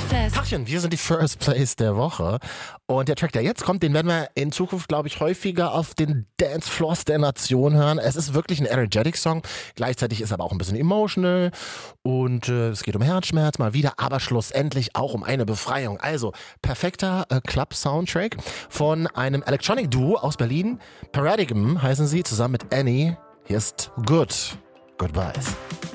fest. Tachchen, wir sind die First Place der Woche. Und der Track, der jetzt kommt, den werden wir in Zukunft, glaube ich, häufiger auf den Dancefloors der Nation hören. Es ist wirklich ein Energetic-Song. Gleichzeitig ist er aber auch ein bisschen emotional. Und es geht um Herzschmerz mal wieder, aber schlussendlich auch um eine Befreiung. Also, perfekter Club-Soundtrack von einem Electronic-Duo aus Berlin. Paradigm heißen sie, zusammen mit Annie. Hier ist Good Goodbyes.